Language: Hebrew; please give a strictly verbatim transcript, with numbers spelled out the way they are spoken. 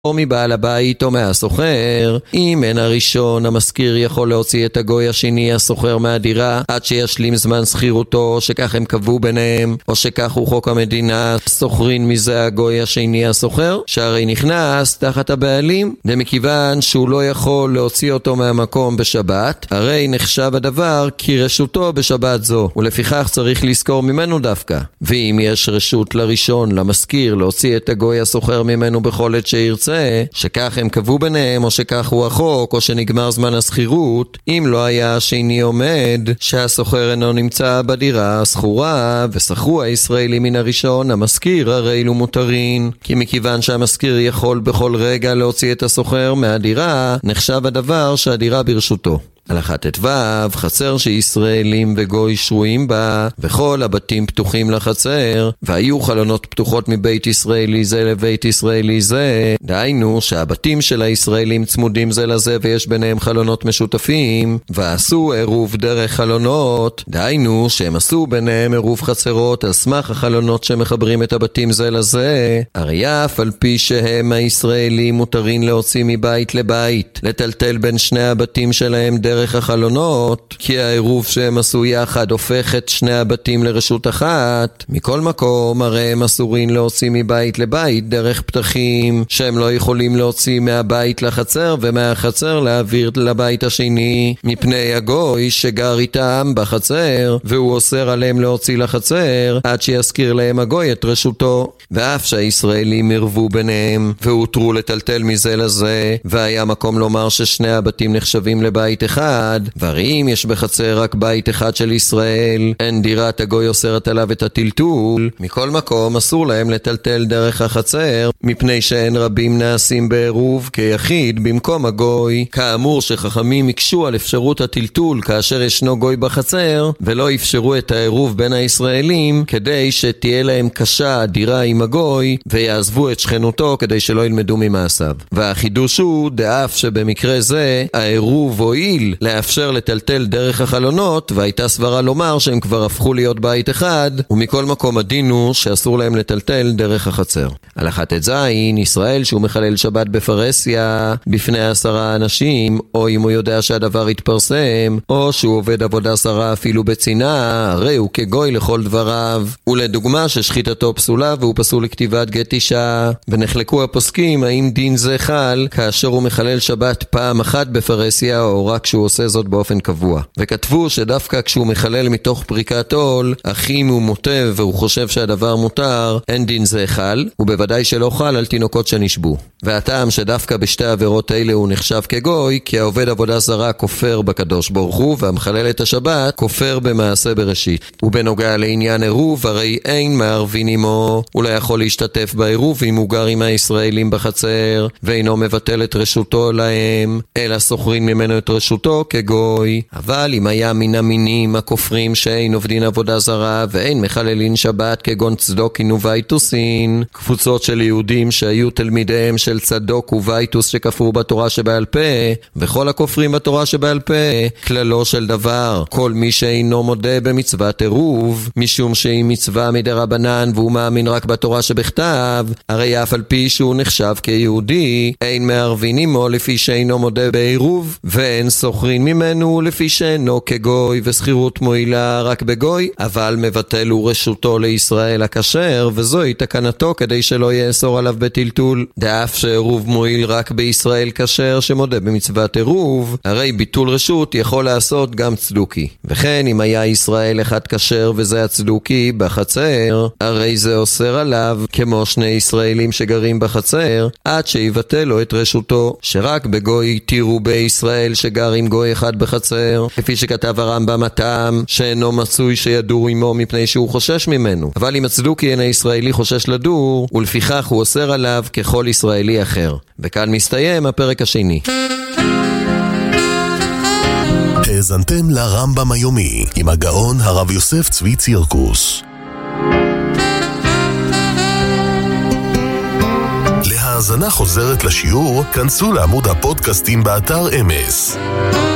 או מבעל הבית או מהסוחר. אם אין הראשון, המשכיר יכול להוציא את הגוי השני הסוחר מהדירה עד שישלים זמן שכירותו, או שכך הם קבעו ביניהם, או שכך הוא חוק המדינה. סוחרין מזה הגוי השני הסוחר, שהרי נכנס תחת הבעלים, ומכיוון שהוא לא יכול להוציא אותו מהמקום בשבת, הרי נחשב הדבר כרשותו בשבת זו, ולפיכך צריך לזכור ממנו דווקא. ואם יש רשות לראשון, למשכיר, להוציא את הגוי הסוחר ממנו בכל עת שירצה, שכך הם קבעו ביניהם, או שכך הוא החוק, או שנגמר זמן הסחירות, אם לא היה השני עומד שהסוחר אינו נמצא בדירה הסחורה, וסחרו הישראלים מן הראשון, המשכיר הרי הוא מותרין, כי מכיוון שהמשכיר יכול בכל רגע להוציא את הסוחר מהדירה, נחשב הדבר שהדירה ברשותו. הלכה ט"ו, חצר שישראלים וגוי שרויים בה, וכל הבתים פתוחים לחצר, והיו חלונות פתוחות מבית ישראלי זה לבית ישראלי זה, דהיינו שהבתים של הישראלים צמודים זה לזה ויש ביניהם חלונות משותפים, ועשו עירוב דרך חלונות, דהיינו שהם עשו ביניהם עירוב חצרות על סמך החלונות שמחברים את הבתים זה לזה. הרי אף על פי שהם הישראלים מותרים להוציא מבית לבית, לטלטל בין שני הבתים שלהם דרך החלונות, כי העירוב שהם עשו יחד הופך את שני הבתים לרשות אחת. מכל מקום, הרי הם אסורים להוציא מבית לבית דרך פתחים שהם לא יכולים להוציא מהבית לחצר, ומהחצר להעביר לבית השני, מפני הגוי שגר איתם בחצר, והוא אוסר עליהם להוציא לחצר עד שיזכיר להם הגוי את רשותו. ואף שהישראלים ערבו ביניהם והותרו לטלטל מזה לזה, והיה מקום לומר ששני הבתים נחשבים לבית אחד, והרי אם יש בחצר רק בית אחד של ישראל, אין דירת הגוי אוסרת עליו את הטלטול. מכל מקום אסור להם לטלטל דרך החצר, מפני שאין רבים נעשים בעירוב כיחיד במקום הגוי. כאמור שחכמים יקשו על אפשרות הטלטול כאשר ישנו גוי בחצר, ולא אפשרו את העירוב בין הישראלים, כדי שתהיה להם קשה דירה עם הגוי, ויעזבו את שכנותו כדי שלא ילמדו ממעשיו. והחידוש הוא דאף שבמקרה זה העירוב הועיל לאפשר לטלטל דרך החלונות, והייתה סברה לומר שהם כבר הפכו להיות בית אחד, ומכל מקום הדין הוא שאסור להם לטלטל דרך החצר. הלכה ט"ז, ישראל שהוא מחלל שבת בפרהסיה בפני עשרה אנשים, או אם הוא יודע שהדבר יתפרסם, או שהוא עובד עבודה זרה אפילו בצנעה, הרי הוא כגוי לכל דבריו. ולדוגמה ששחיטתו פסולה והוא פסול לכתיבת גט אישה, ונחלקו הפוסקים האם דין זה חל כאשר הוא מחלל שבת פעם אחת בפרהסיה, או רק כשהוא עושה זאת באופן קבוע. וכתבו שדווקא כשהוא מחלל מתוך פריקת עול, אך אם הוא מוטב והוא חושב שהדבר מותר, אין דין זה חל, ובוודאי שלא חל על תינוקות שנשבו. והטעם שדווקא בשתי העבירות האלה הוא נחשב כגוי, כי העובד עבודה זרה כופר בקדוש ברוך הוא, והמחלל את השבת כופר במעשה בראשית. ובנוגע לעניין עירוב, הרי אין מערבין עמו, הוא לא יכול להשתתף בעירוב אם הוא גר עם הישראלים בחצר, ואינו מבטל את רשותו להם, אלא סוחרים ממנו את רשותו כגוי. אבל אם היה מן המינים הכופרים שאין עובדין עבודה זרה ואין מחללין שבת, כגון צדוקין ובייטוסין, קבוצות של יהודים שהיו תלמידיהם של צדוק ובייטוס שכפרו בתורה שבעל פה, וכל הכופרים בתורה שבעל פה, כללו של דבר כל מי שאינו מודה במצוות עירוב, משום שהיא מצווה מדרבנן והוא מאמין רק בתורה שבכתב, הרי אף על פי שהוא נחשב כיהודי, אין מערבין עמו לפי שאינו מודה בעירוב, ואין סוחרין ממנו לפי שאינו כגוי, וסחירות מועילה רק בגוי, אבל מבטל הוא רשותו לישראל הכשר, וזוהי תקנתו כדי שלא יאסור עליו בטלטול. דאף שעירוב מועיל רק בישראל כשר שמודה במצוות עירוב, הרי ביטול רשות יכול לעשות גם צדוקי. וכן אם היה ישראל אחד כשר וזה הצדוקי בחצר, הרי זה אוסר עליו כמו שני ישראלים שגרים בחצר, עד שיבטל לו את רשותו, שרק בגוי תירו בישראל שגר עם גוי אחד בחצר, כפי שכתב הרמב"ם הטעם שאינו מצוי שידור עמו מפני שהוא חושש ממנו. אבל אם הצדוקי אין הישראלי חושש לדור, ולפיכך הוא אוסר עליו ככל ישראלי אחר. וכאן מסתיים הפרק השני. האזנתם לרמב"ם היומי עם הגאון הרב יוסף צבי צירקוס. להאזנה חוזרת לשיעור, כנסו לעמוד הפודקאסטים באתר אמס.